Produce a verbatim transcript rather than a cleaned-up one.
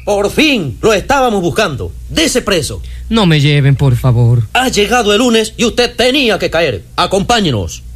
Por fin, lo estábamos buscando. Dese preso. No me lleven, por favor. Ha llegado el lunes y usted tenía que caer. Acompáñenos.